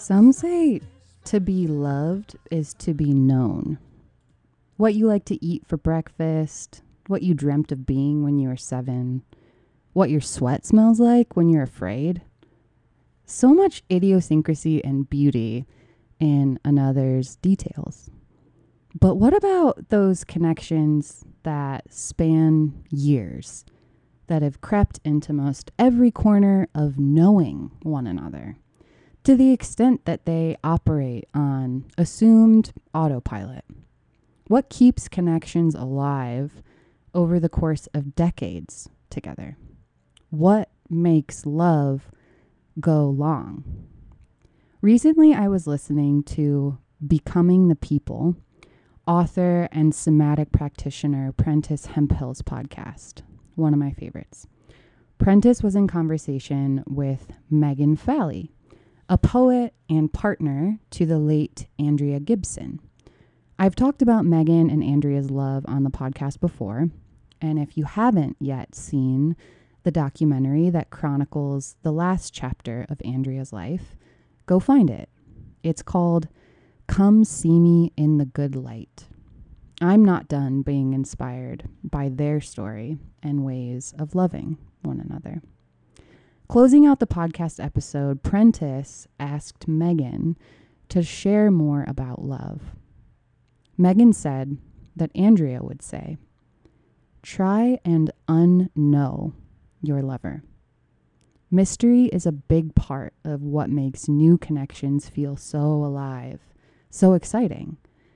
Some say to be loved is to be known. What you like to eat for breakfast, what you dreamt of being when you were 7, what your sweat smells like when you're afraid. So much idiosyncrasy and beauty in another's details. But what about those connections that span years, that have crept into most every corner of knowing one another, to the extent that they operate on assumed autopilot? What keeps connections alive over the course of decades together? What makes love go long? Recently, I was listening to Becoming the People, author and somatic practitioner Prentice Hemphill's podcast, one of my favorites. Prentice was in conversation with Megan Falley, a poet and partner to the late Andrea Gibson. I've talked about Megan and Andrea's love on the podcast before, and if you haven't yet seen the documentary that chronicles the last chapter of Andrea's life, go find it. It's called Come See Me in the Good Light. I'm not done being inspired by their story and ways of loving one another. Closing out the podcast episode, Prentice asked Megan to share more about love. Megan said that Andrea would say, "Try and unknow your lover." Mystery is a big part of what makes new connections feel so alive, so exciting.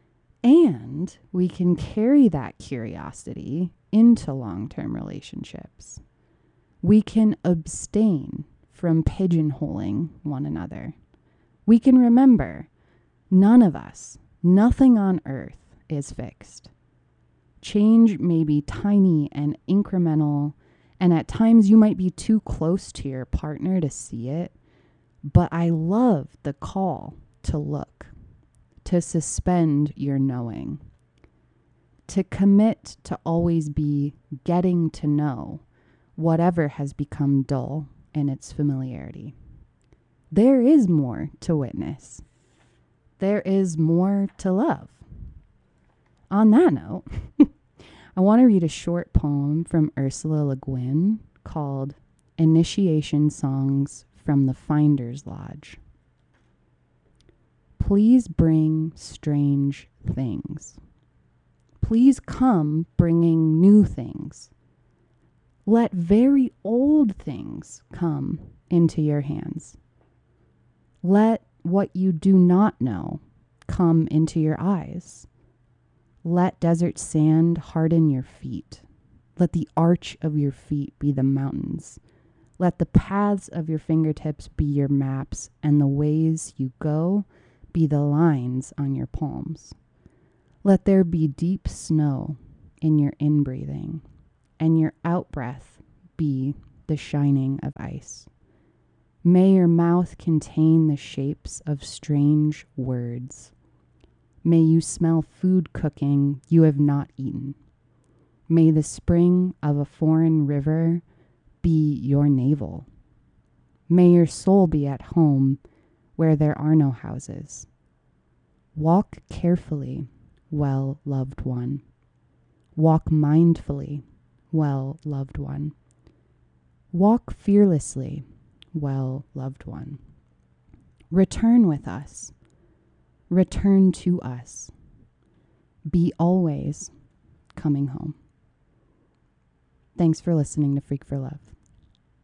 And we can carry that curiosity into long-term relationships. We can abstain from pigeonholing one another. We can remember none of us, nothing on earth is fixed. Change may be tiny and incremental, and at times you might be too close to your partner to see it, but I love the call to look, to suspend your knowing, to commit to always be getting to know whatever has become dull in its familiarity. There is more to witness. There is more to love. On that note, I want to read a short poem from Ursula Le Guin called Initiation Songs from the Finder's Lodge. Please bring strange things. Please come bringing new things. Let very old things come into your hands. Let what you do not know come into your eyes. Let desert sand harden your feet. Let the arch of your feet be the mountains. Let the paths of your fingertips be your maps, and the ways you go be the lines on your palms. Let there be deep snow in your inbreathing, and your outbreath be the shining of ice. May your mouth contain the shapes of strange words. May you smell food cooking you have not eaten. May the spring of a foreign river be your navel. May your soul be at home where there are no houses. Walk carefully, well-loved one. Walk mindfully, well-loved one. Walk fearlessly, well-loved one. Return with us. Return to us. Be always coming home. Thanks for listening to Freak for Love.